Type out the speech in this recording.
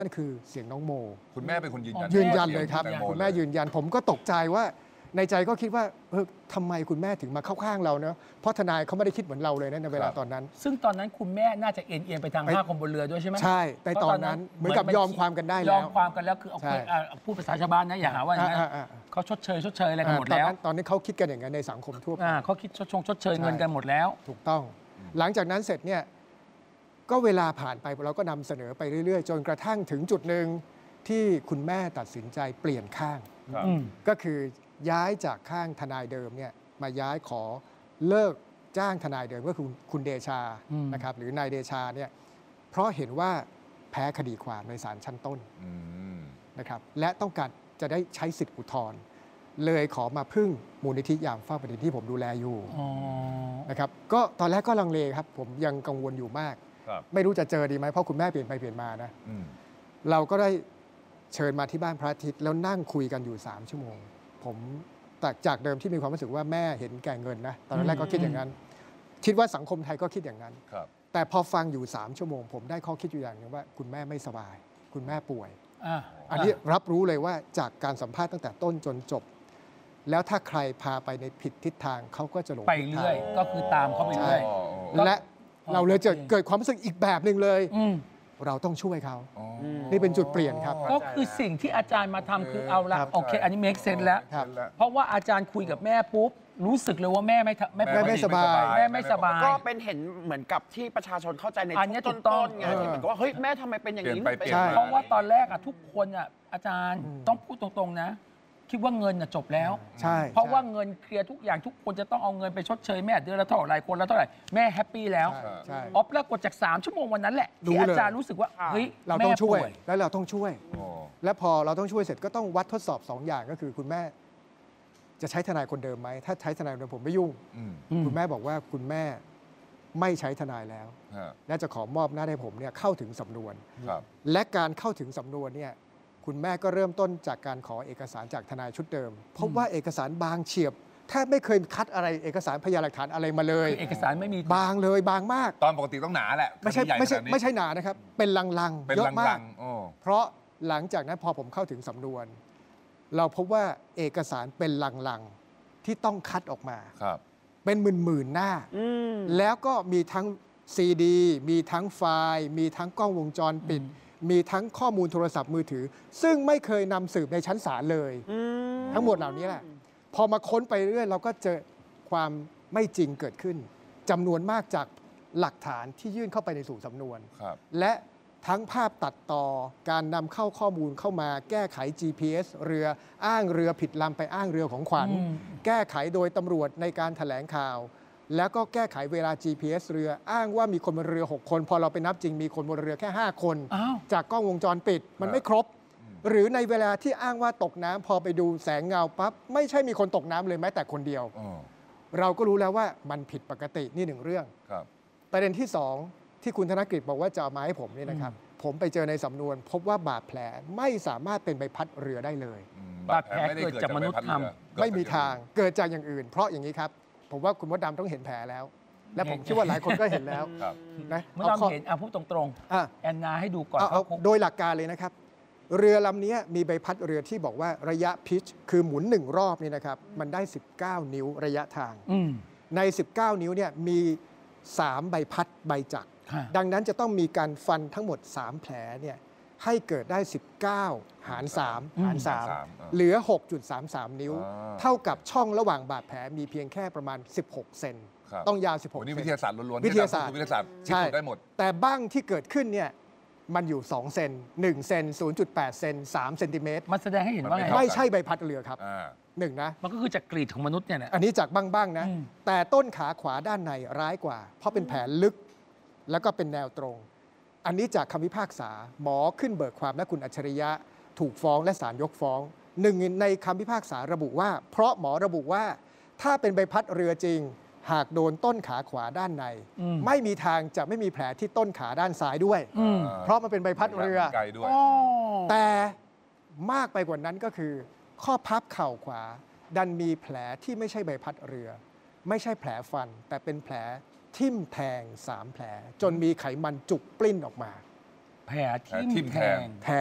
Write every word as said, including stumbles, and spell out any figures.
นั่นคือเสียงน้องโมคุณแม่เป็นคนยืนยันยืนยันเลยครับคุณแม่ยืนยันผมก็ตกใจว่าในใจก็คิดว่าเออทำไมคุณแม่ถึงมาเข้าข้างเราเนาะเพราะทนายเขาไม่ได้คิดเหมือนเราเลยนะในเวลาตอนนั้นซึ่งตอนนั้นคุณแม่น่าจะเอ็นเอียงไปทางห้าคนบนเรือด้วยใช่ไหมใช่ในตอนนั้นเหมือนกับยอมความกันได้แล้วยอมความกันแล้วคือเอาพูดภาษาชาวบ้านนะอย่าหาว่าอย่างนั้นเขาชดเชยชดเชยอะไรกันหมดแล้วตอนนี้เขาคิดกันอย่างนั้นในสังคมทั่วไปเขาคิดชดชงชดเชยเงินกันหมดแล้วถูกต้องหลังจากนั้นเสร็จเนี่ยก็เวลาผ่านไปเราก็นำเสนอไปเรื่อยๆจนกระทั่งถึงจุดหนึ่งที่คุณแม่ตัดสินใจเปลี่ยนข้างก็คือย้ายจากข้างทนายเดิมเนี่ยมาย้ายขอเลิกจ้างทนายเดิมก็คือคุณเดชานะครับหรือนายเดชาเนี่ยเพราะเห็นว่าแพ้คดีความในศาลชั้นต้นนะครับและต้องการจะได้ใช้สิทธิอุทธรณ์เลยขอมาพึ่งมูลนิธิยามเฝ้าแผ่นดินที่ผมดูแลอยู่นะครับก็ตอนแรกก็ลังเลครับผมยังกังวลอยู่มากไม่รู้จะเจอดีไหมเพราะคุณแม่เปลี่ยนไปเปลี่ยนมานะเราก็ได้เชิญมาที่บ้านพระอาทิตย์แล้วนั่งคุยกันอยู่สามชั่วโมงผมแต่จากเดิมที่มีความรู้สึกว่าแม่เห็นแก่เงินนะตอนแรกก็คิดอย่างนั้นคิดว่าสังคมไทยก็คิดอย่างนั้นแต่พอฟังอยู่สามชั่วโมงผมได้ข้อคิดอยู่อย่างหนึ่งว่าคุณแม่ไม่สบายคุณแม่ป่วยอันนี้รับรู้เลยว่าจากการสัมภาษณ์ตั้งแต่ต้นจนจบแล้วถ้าใครพาไปในผิดทิศทางเขาก็จะหลงไปเรื่อยก็คือตามเขาไปเรื่อยและเราเลยจะเกิดความรู้สึกอีกแบบหนึ่งเลยเราต้องช่วยเขานี่เป็นจุดเปลี่ยนครับก็คือสิ่งที่อาจารย์มาทำคือเอาละโอเคอันนี้ make sense แล้วเพราะว่าอาจารย์คุยกับแม่ปุ๊บรู้สึกเลยว่าแม่ไม่ไม่ไม่สบายแม่ไม่สบายก็เป็นเห็นเหมือนกับที่ประชาชนเข้าใจในต้นๆไงที่เหมือนกับว่าเฮ้ยแม่ทำไมเป็นอย่างนี้เพราะว่าตอนแรกอะทุกคนอะอาจารย์ต้องพูดตรงๆนะคิดว่าเงินจบแล้วใช่เพราะว่าเงินเคลียร์ทุกอย่างทุกคนจะต้องเอาเงินไปชดเชยแม่เดือนละเท่าไหร่คนละเท่าไหร่แม่แฮปปี้แล้วออฟแล้วกดจากสามชั่วโมงวันนั้นแหละที่อาจารย์รู้สึกว่าเฮ้ยเราต้องช่วยแล้วเราต้องช่วยและพอเราต้องช่วยเสร็จก็ต้องวัดทดสอบสองอย่างก็คือคุณแม่จะใช้ทนายคนเดิมไหมถ้าใช้ทนายคนเดิมผมไม่ยุ่งคุณแม่บอกว่าคุณแม่ไม่ใช้ทนายแล้วและจะขอมอบหน้าให้ผมเนี่ยเข้าถึงสำนวนและการเข้าถึงสำนวนเนี่ยคุณแม่ก็เริ่มต้นจากการขอเอกสารจากทนายชุดเดิมพบว่าเอกสารบางเฉียบแทบไม่เคยคัดอะไรเอกสารพยานหลักฐานอะไรมาเลยเอกสารไม่มีบางเลยบางมากตอนปกติต้องหนาแหละไม่ใช่ไม่ใช่ไม่ใช่หนานะครับเป็นลังๆเยอะมากเพราะหลังจากนั้นพอผมเข้าถึงสำนวนเราพบว่าเอกสารเป็นลังๆที่ต้องคัดออกมาเป็นหมื่นๆหน้าแล้วก็มีทั้งซีดีมีทั้งไฟล์มีทั้งกล้องวงจรปิดมีทั้งข้อมูลโทรศัพท์มือถือซึ่งไม่เคยนำสืบในชั้นศาลเลยทั้งหมดเหล่านี้แหละพอมาค้นไปเรื่อยเราก็เจอความไม่จริงเกิดขึ้นจำนวนมากจากหลักฐานที่ยื่นเข้าไปในสู่สำนวนและทั้งภาพตัดต่อการนำเข้าข้อมูลเข้ามาแก้ไข จี พี เอส เรืออ้างเรือผิดลำไปอ้างเรือของขวัญแก้ไขโดยตำรวจในการแถลงข่าวแล้วก็แก้ไขเวลา จี พี เอส เรืออ้างว่ามีคนบนเรือหกคนพอเราไปนับจริงมีคนบนเรือแค่ห้าคนจากกล้องวงจรปิดมันไม่ครบหรือในเวลาที่อ้างว่าตกน้ำพอไปดูแสงเงาปั๊บไม่ใช่มีคนตกน้ำเลยแม้แต่คนเดียวเราก็รู้แล้วว่ามันผิดปกตินี่หนึ่งเรื่องประเด็นที่สองที่คุณธนกฤษบอกว่าจะเอามาให้ผมนี่นะครับผมไปเจอในสำนวนพบว่าบาดแผลไม่สามารถเป็นใบพัดเรือได้เลยบาดแผลเกิดจากมนุษย์ทำไม่มีทางเกิดจากอย่างอื่นเพราะอย่างนี้ครับผมว่าคุณมดดำต้องเห็นแผลแล้วและผมคิดว่าหลายคนก็เห็นแล้วนะมดดำเห็นอ่ะพูดตรงๆแอนนาให้ดูก่อนโดยหลักการเลยนะครับเรือลำนี้มีใบพัดเรือที่บอกว่าระยะพิชคือหมุนหนึ่งรอบนี่นะครับมันได้สิบเก้านิ้วระยะทางในสิบเก้านิ้วเนี่ยมีสามใบพัดใบจักรดังนั้นจะต้องมีการฟันทั้งหมดสามแผลเนี่ยให้เกิดได้สิบเก้าหารสามหารสามเหลือ หกจุดสามสาม นิ้วเท่ากับช่องระหว่างบาดแผลมีเพียงแค่ประมาณสิบหกเซนต้องยาวสิบหกเซนนี่วิทยาศาสตร์ล้วนๆวิทยาศาสตร์วิทยาศาสตร์ใช่ได้หมดแต่บ้างที่เกิดขึ้นเนี่ยมันอยู่สองเซนหนึ่งเซน ศูนย์จุดแปด เซนสามเซนติเมตรมันแสดงให้เห็นว่าไงไม่ใช่ใบพัดเรือครับหนึ่งนะมันก็คือจากกรีดของมนุษย์เนี่ยอันนี้จากบ้างๆนะแต่ต้นขาขวาด้านในร้ายกว่าเพราะเป็นแผลลึกแล้วก็เป็นแนวตรงอันนี้จากคำพิพากษาหมอขึ้นเบิกความและคุณอัจฉริยะถูกฟ้องและศาลยกฟ้องหนึ่งในคำพิพากษาระบุว่าเพราะหมอระบุว่าถ้าเป็นใบพัดเรือจริงหากโดนต้นขาขวาด้านในไม่มีทางจะไม่มีแผลที่ต้นขาด้านซ้ายด้วยเพราะมันเป็นใบพัดเรือแต่มากไปกว่านั้นก็คือข้อพับเข่าขวาดันมีแผลที่ไม่ใช่ใบพัดเรือไม่ใช่แผลฟันแต่เป็นแผลทิ่มแทงสามแผลจนมีไขมันจุกปลิ้นออกมาแผแผลทิ่มทิ่มแทแทงงแผล